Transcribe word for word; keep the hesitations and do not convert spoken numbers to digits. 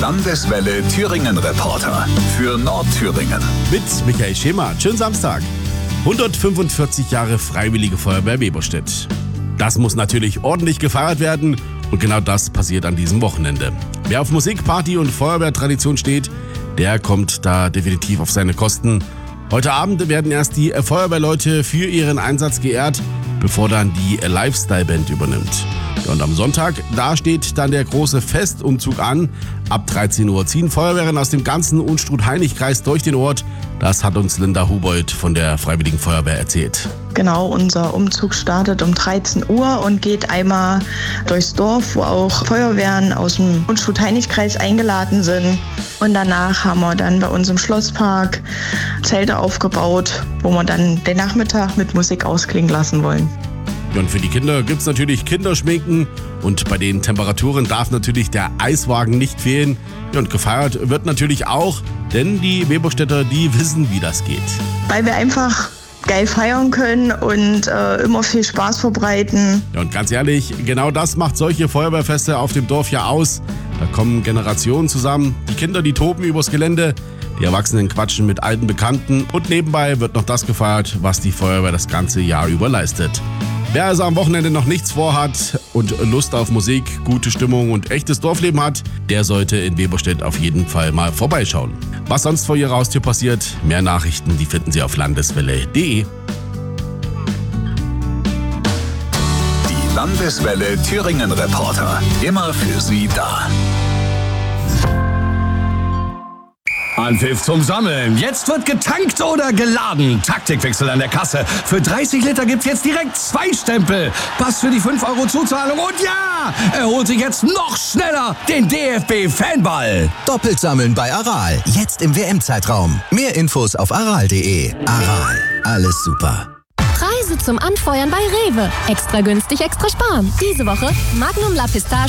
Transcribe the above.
Landeswelle Thüringen Reporter für Nordthüringen. Mit Michael Schemer. Schönen Samstag. hundertfünfundvierzig Jahre Freiwillige Feuerwehr Weberstedt. Das muss natürlich ordentlich gefeiert werden und genau das passiert an diesem Wochenende. Wer auf Musik, Party und Feuerwehrtradition steht, der kommt da definitiv auf seine Kosten. Heute Abend werden erst die Feuerwehrleute für ihren Einsatz geehrt, bevor dann die Lifestyle-Band übernimmt. Und am Sonntag, da steht dann der große Festumzug an. Ab dreizehn Uhr ziehen Feuerwehren aus dem ganzen Unstrut-Heinig-Kreis durch den Ort. Das hat uns Linda Hubold von der Freiwilligen Feuerwehr erzählt. Genau, unser Umzug startet um dreizehn Uhr und geht einmal durchs Dorf, wo auch Feuerwehren aus dem Unstrut-Heinig-Kreis eingeladen sind. Und danach haben wir dann bei uns im Schlosspark Zelte aufgebaut, wo wir dann den Nachmittag mit Musik ausklingen lassen wollen. Und für die Kinder gibt's natürlich Kinderschminken und bei den Temperaturen darf natürlich der Eiswagen nicht fehlen. Ja, und gefeiert wird natürlich auch, denn die Weberstädter, die wissen, wie das geht. Weil wir einfach geil feiern können und äh, immer viel Spaß verbreiten. Ja, und ganz ehrlich, genau das macht solche Feuerwehrfeste auf dem Dorf ja aus. Da kommen Generationen zusammen, die Kinder, die toben übers Gelände, die Erwachsenen quatschen mit alten Bekannten und nebenbei wird noch das gefeiert, was die Feuerwehr das ganze Jahr über leistet. Wer also am Wochenende noch nichts vorhat und Lust auf Musik, gute Stimmung und echtes Dorfleben hat, der sollte in Weberstedt auf jeden Fall mal vorbeischauen. Was sonst vor Ihrer Haustür passiert, mehr Nachrichten, die finden Sie auf landeswelle punkt de. Die Landeswelle Thüringen Reporter, immer für Sie da. Anpfiff zum Sammeln. Jetzt wird getankt oder geladen. Taktikwechsel an der Kasse. Für dreißig Liter gibt's jetzt direkt zwei Stempel. Pass für die fünf Euro Zuzahlung. Und ja, er holt sich jetzt noch schneller den D F B-Fanball. Doppelt sammeln bei Aral. Jetzt im W M-Zeitraum. Mehr Infos auf aral punkt de. Aral. Alles super. Preise zum Anfeuern bei Rewe. Extra günstig, extra sparen. Diese Woche Magnum La Pistache